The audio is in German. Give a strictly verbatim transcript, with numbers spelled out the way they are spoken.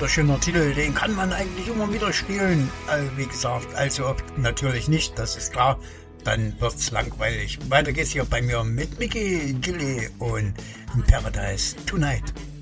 wunderschöner Titel, den kann man eigentlich immer wieder spielen. Also, wie gesagt, allzu oft natürlich nicht, das ist klar. Dann wird's langweilig. Weiter geht's hier bei mir mit Mickey Gilly und Paradise Tonight.